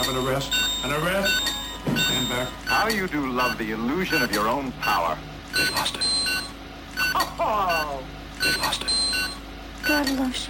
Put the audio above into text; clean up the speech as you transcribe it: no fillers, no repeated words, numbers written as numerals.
an arrest. An arrest. Stand back. How you do love the illusion of your own power. They lost it. Oh! They lost it. God loves you.